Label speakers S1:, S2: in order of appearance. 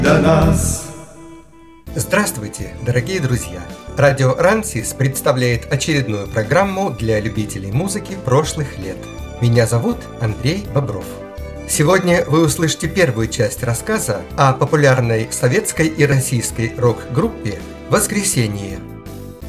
S1: до нас.
S2: Здравствуйте, дорогие друзья! Радио Рансис представляет очередную программу для любителей музыки прошлых лет. Меня зовут Андрей Бобров. Сегодня вы услышите первую часть рассказа о популярной советской и российской рок-группе «Воскресенье».